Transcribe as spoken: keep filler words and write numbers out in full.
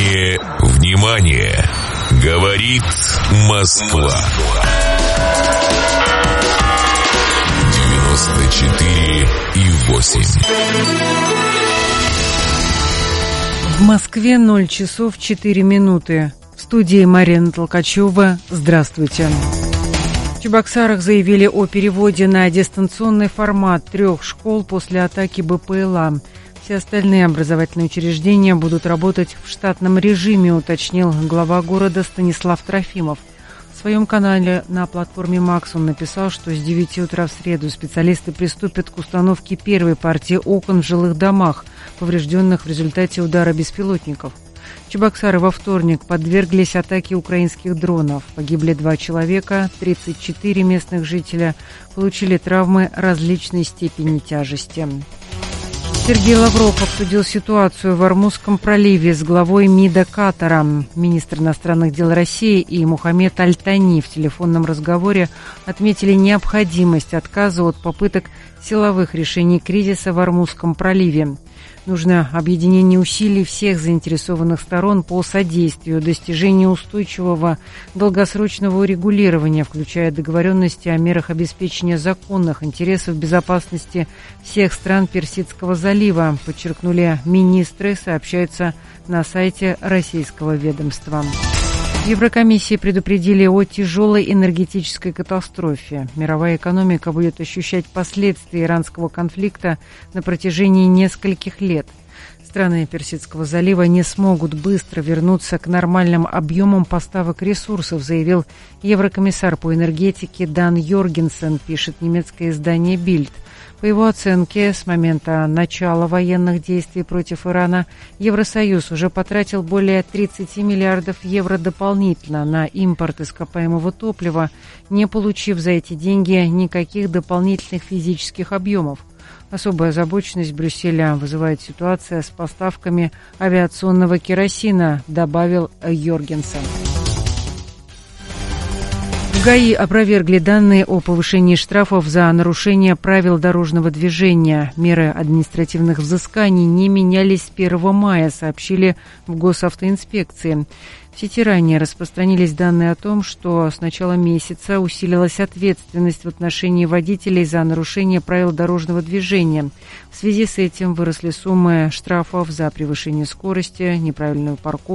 Внимание, внимание! Говорит Москва. девяносто четыре и восемь. В Москве ноль часов четыре минуты. В студии Марина Толкачева. Здравствуйте. В Чебоксарах заявили о переводе на дистанционный формат трех школ после атаки БПЛА. Все остальные образовательные учреждения будут работать в штатном режиме, уточнил глава города Станислав Трофимов. В своем канале на платформе «Макс» он написал, что с девяти утра в среду специалисты приступят к установке первой партии окон в жилых домах, поврежденных в результате удара беспилотников. Чебоксары во вторник подверглись атаке украинских дронов. Погибли два человека, тридцать четыре местных жителя получили травмы различной степени тяжести. Сергей Лавров обсудил ситуацию в Ормузском проливе с главой МИДа Катара. Министр иностранных дел России и Мухаммед Аль-Тани в телефонном разговоре отметили необходимость отказа от попыток силовых решений кризиса в Ормузском проливе. Нужно объединение усилий всех заинтересованных сторон по содействию достижению устойчивого долгосрочного урегулирования, включая договоренности о мерах обеспечения законных интересов безопасности всех стран Персидского залива, подчеркнули министры, сообщается на сайте российского ведомства. В Еврокомиссии предупредили о тяжелой энергетической катастрофе. Мировая экономика будет ощущать последствия иранского конфликта на протяжении нескольких лет. Страны Персидского залива не смогут быстро вернуться к нормальным объемам поставок ресурсов, заявил еврокомиссар по энергетике Дан Йоргенсен, пишет немецкое издание «Бильд». По его оценке, с момента начала военных действий против Ирана Евросоюз уже потратил более тридцать миллиардов евро дополнительно на импорт ископаемого топлива, не получив за эти деньги никаких дополнительных физических объемов. Особая озабоченность Брюсселя вызывает ситуация с поставками авиационного керосина, добавил Йоргенсен. В ГАИ опровергли данные о повышении штрафов за нарушение правил дорожного движения. Меры административных взысканий не менялись с первого мая, сообщили в госавтоинспекции. В сети ранее распространились данные о том, что с начала месяца усилилась ответственность в отношении водителей за нарушение правил дорожного движения. В связи с этим выросли суммы штрафов за превышение скорости, неправильную парковку,